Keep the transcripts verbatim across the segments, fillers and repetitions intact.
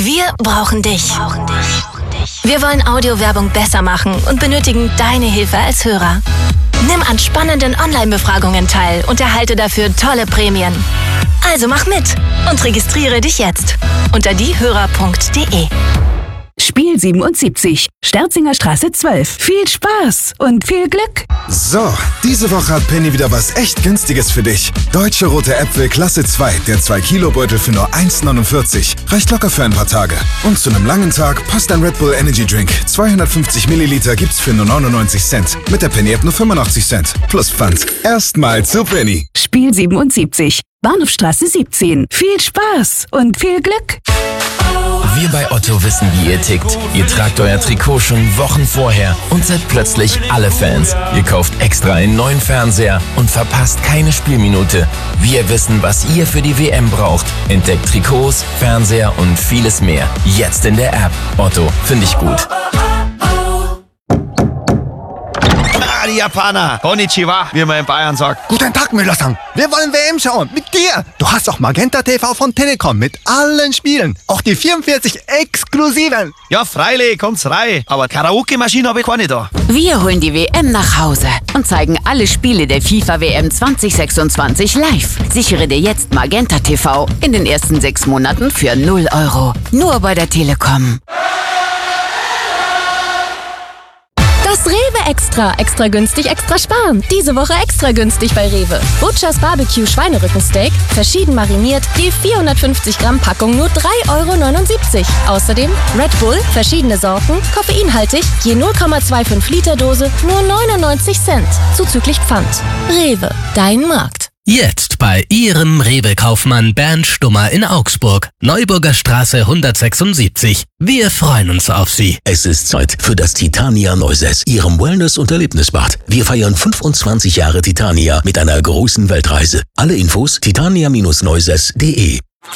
Wir brauchen dich. Wir wollen Audiowerbung besser machen und benötigen deine Hilfe als Hörer. Nimm an spannenden Online-Befragungen teil und erhalte dafür tolle Prämien. Also mach mit und registriere dich jetzt unter diehörer punkt de. Spiel siebenundsiebzig, Sterzinger Straße zwölf. Viel Spaß und viel Glück. So, diese Woche hat Penny wieder was echt Günstiges für dich. Deutsche rote Äpfel Klasse zwei, der zwei Kilo Beutel für nur eins neunundvierzig. Reicht locker für ein paar Tage. Und zu einem langen Tag passt ein Red Bull Energy Drink. zweihundertfünfzig Milliliter gibt's für nur neunundneunzig Cent. Mit der Penny-App nur fünfundachtzig Cent. Plus Pfand. Erstmal zu Penny. Spiel siebenundsiebzig, Bahnhofstraße siebzehn. Viel Spaß und viel Glück. Wir bei Otto wissen, wie ihr tickt. Ihr tragt euer Trikot schon Wochen vorher und seid plötzlich alle Fans. Ihr kauft extra einen neuen Fernseher und verpasst keine Spielminute. Wir wissen, was ihr für die W M braucht. Entdeckt Trikots, Fernseher und vieles mehr. Jetzt in der App. Otto, finde ich gut. Ah, die Japaner. Konnichiwa, wie man in Bayern sagt. Guten Tag, Müller-san. Wir wollen W M schauen. Mit dir. Du hast auch Magenta T V von Telekom mit allen Spielen. Auch die vierundvierzig exklusiven. Ja, freilich, kommt's rein. Aber Karaoke-Maschine habe ich keine da. Wir holen die W M nach Hause und zeigen alle Spiele der FIFA W M zwanzig sechsundzwanzig live. Sichere dir jetzt Magenta T V in den ersten sechs Monaten für null Euro. Nur bei der Telekom. Das Rewe Extra. Extra günstig, extra sparen. Diese Woche extra günstig bei Rewe. Butchers Barbecue Schweinerückensteak, verschieden mariniert, je vierhundertfünfzig Gramm Packung nur drei Euro neunundsiebzig. Außerdem Red Bull, verschiedene Sorten, koffeinhaltig, je null Komma fünfundzwanzig Liter Dose, nur neunundneunzig Cent. Zuzüglich Pfand. Rewe, dein Markt. Jetzt bei Ihrem Rewe-Kaufmann Bernd Stummer in Augsburg. Neuburger Straße hundertsechsundsiebzig. Wir freuen uns auf Sie. Es ist Zeit für das Titania Neuses, Ihrem Wellness- und Erlebnisbad. Wir feiern fünfundzwanzig Jahre Titania mit einer großen Weltreise. Alle Infos titania Neuses punkt de.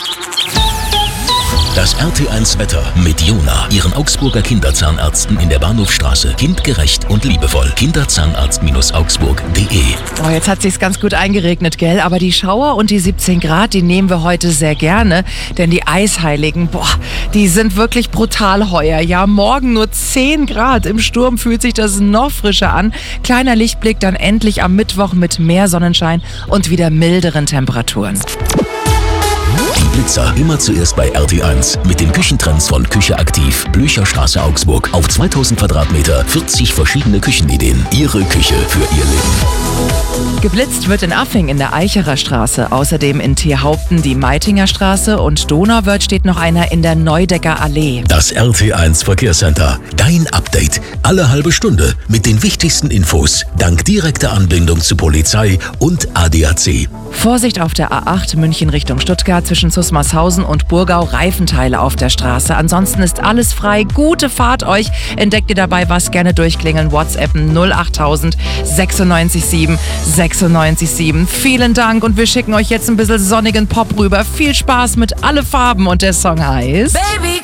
Das R T eins Wetter mit Jona, Ihren Augsburger Kinderzahnärzten in der Bahnhofstraße. Kindgerecht und liebevoll. Kinderzahnarzt Augsburg punkt de. Oh, jetzt hat sich's ganz gut eingeregnet, gell? Aber die Schauer und die siebzehn Grad, die nehmen wir heute sehr gerne. Denn die Eisheiligen, boah, die sind wirklich brutal heuer. Ja, morgen nur zehn Grad. Im Sturm fühlt sich das noch frischer an. Kleiner Lichtblick dann endlich am Mittwoch mit mehr Sonnenschein und wieder milderen Temperaturen. Die Blitzer immer zuerst bei R T eins mit den Küchentrends von Küche aktiv. Blücherstraße Augsburg. Auf zweitausend Quadratmeter, vierzig verschiedene Küchenideen. Ihre Küche für Ihr Leben. Geblitzt wird in Affing in der Eicherer Straße. Außerdem in Thierhaupten die Meitinger Straße und Donauwörth steht noch einer in der Neudecker Allee. Das R T eins Verkehrscenter. Dein Update. Alle halbe Stunde mit den wichtigsten Infos. Dank direkter Anbindung zu Polizei und A D A C. Vorsicht auf der A acht München Richtung Stuttgart zwischen Susmarshausen und Burgau, Reifenteile auf der Straße. Ansonsten ist alles frei. Gute Fahrt euch. Entdeckt ihr dabei was, gerne durchklingeln. WhatsAppen null achttausend sechsundneunzig sieben sechsundneunzig sieben. Vielen Dank und wir schicken euch jetzt ein bisschen sonnigen Pop rüber. Viel Spaß mit Alle Farben und der Song heißt... Baby,